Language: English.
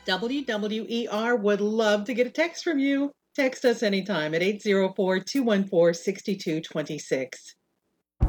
WWER would love to get a text from you. Text us anytime at 804-214-6226.